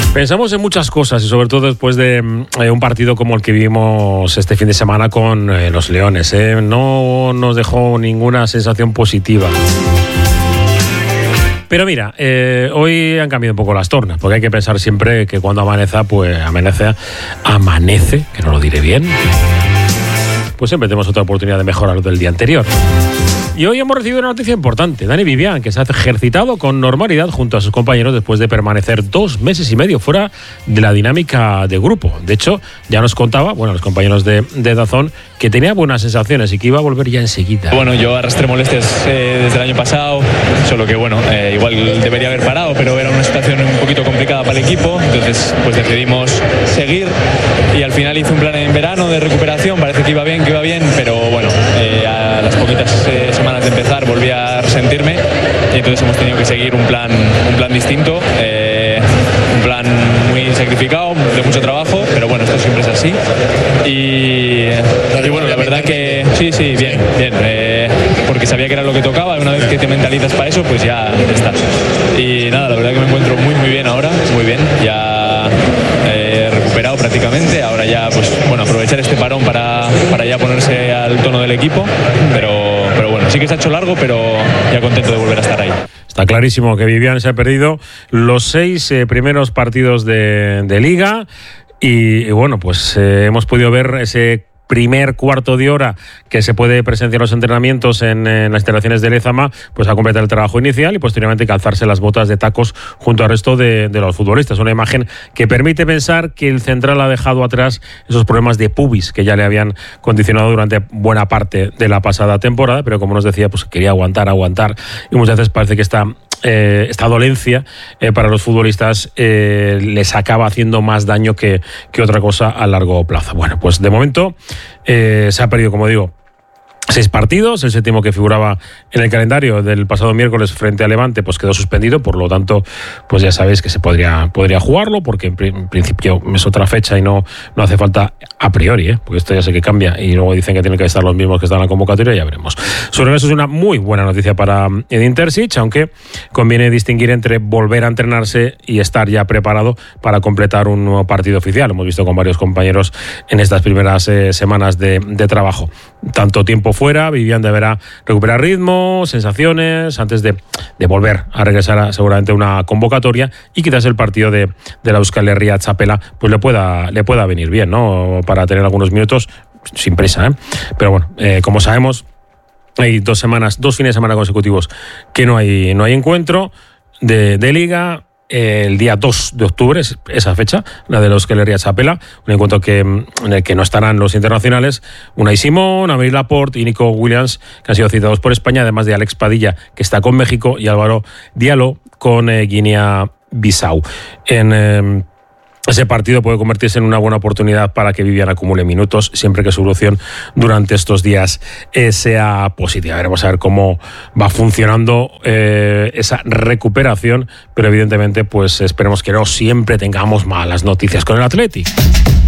Pensamos en muchas cosas y sobre todo después de un partido como el que vivimos este fin de semana con los Leones. No nos dejó ninguna sensación positiva. Pero mira, hoy han cambiado un poco las tornas, porque hay que pensar siempre que cuando amanece, que no lo diré bien, pues siempre tenemos otra oportunidad de mejorar lo del día anterior. Y hoy hemos recibido una noticia importante. Dani Vivian, que se ha ejercitado con normalidad junto a sus compañeros después de permanecer 2 meses y medio fuera de la dinámica de grupo. De hecho, ya nos contaba, los compañeros de DAZN, que tenía buenas sensaciones y que iba a volver ya enseguida. Bueno, yo arrastré molestias desde el año pasado, solo que igual debería haber parado, pero era una situación un poquito complicada para el equipo, entonces pues decidimos seguir y al final hice un plan en verano de recuperación, parece que iba bien, pero a las poquitas semanas de empezar volví a resentirme y entonces hemos tenido que seguir un plan distinto, un plan muy sacrificado, de mucho trabajo, pero bueno, esto siempre es así y la verdad que sí, bien, porque sabía que era lo que tocaba, una vez que te mentalizas para eso, pues ya estás. Y nada, la verdad que me encuentro muy bien ahora, muy bien, ya recuperado prácticamente, ahora ya aprovechar este parón para ya ponerse al tono del equipo, pero bueno, sí que se ha hecho largo, pero ya contento de volver a estar ahí. Está clarísimo que Vivian se ha perdido los 6 primeros partidos de Liga y hemos podido ver ese primer cuarto de hora que se puede presenciar los entrenamientos en las instalaciones de Lezama, pues a completar el trabajo inicial y posteriormente calzarse las botas de tacos junto al resto de los futbolistas. Una imagen que permite pensar que el central ha dejado atrás esos problemas de pubis que ya le habían condicionado durante buena parte de la pasada temporada, pero como nos decía, pues quería aguantar y muchas veces parece que esta dolencia para los futbolistas les acaba haciendo más daño que otra cosa a largo plazo. Bueno, pues de momento se ha perdido, como digo, 6 partidos, el 7º que figuraba en el calendario del pasado miércoles frente a Levante pues quedó suspendido, por lo tanto pues ya sabéis que se podría jugarlo porque en principio es otra fecha y no hace falta a priori, porque esto ya sé que cambia y luego dicen que tienen que estar los mismos que están en la convocatoria, ya veremos. Sobre eso es una muy buena noticia para Edin Terzic, aunque conviene distinguir entre volver a entrenarse y estar ya preparado para completar un nuevo partido oficial. Hemos visto con varios compañeros en estas primeras semanas de trabajo. Tanto tiempo fuera, Vivian deberá recuperar ritmo, sensaciones, antes de volver a regresar seguramente a una convocatoria y quizás el partido de la Euskal Herria Txapela pues le pueda venir bien, ¿no? Para tener algunos minutos sin prisa, Pero como sabemos, hay 2 fines de semana consecutivos que no hay encuentro de Liga. El día 2 de octubre es esa fecha, la de los Euskal Herria Txapela, un encuentro en el que no estarán los internacionales Unai Simón, Aymeric Laporte y Nico Williams, que han sido citados por España, además de Alex Padilla, que está con México, y Álvaro Diallo con Guinea-Bissau. Ese partido puede convertirse en una buena oportunidad para que Vivian acumule minutos, siempre que su evolución durante estos días sea positiva. Veremos a ver cómo va funcionando esa recuperación, pero evidentemente pues esperemos que no siempre tengamos malas noticias con el Athletic.